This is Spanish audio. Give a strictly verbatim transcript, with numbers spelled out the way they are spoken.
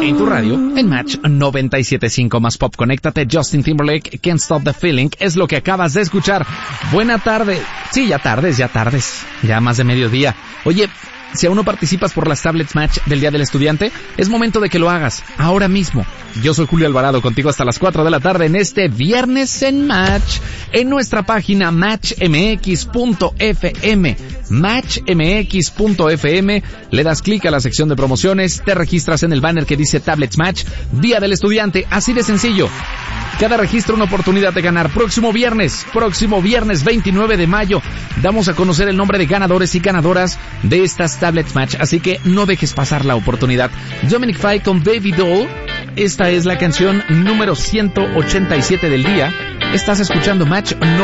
en tu radio, en Match noventa y siete punto cinco más pop. Conéctate, Justin Timberlake, Can't Stop the Feeling, es lo que acabas de escuchar. Buena tarde. Sí, ya tardes, ya tardes. Ya más de mediodía. Oye, si aún no participas por las Tablets Match del Día del Estudiante, es momento de que lo hagas, ahora mismo. Yo soy Julio Alvarado, contigo hasta las cuatro de la tarde en este Viernes en Match, en nuestra página match m x punto f m, match m x punto f m, le das clic a la sección de promociones, te registras en el banner que dice Tablets Match, Día del Estudiante, así de sencillo. Cada registro una oportunidad de ganar. Próximo viernes, próximo viernes veintinueve de mayo, damos a conocer el nombre de ganadores y ganadoras de estas Tablets Match, así que no dejes pasar la oportunidad. Dominic Fike con Baby Doll, esta es la canción número ciento ochenta y siete del día. Estás escuchando Match